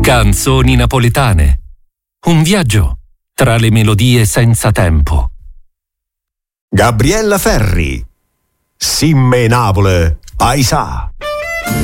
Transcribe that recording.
Canzoni napoletane. Un viaggio tra le melodie senza tempo. Gabriella Ferri. Simme Napoli, Aisà.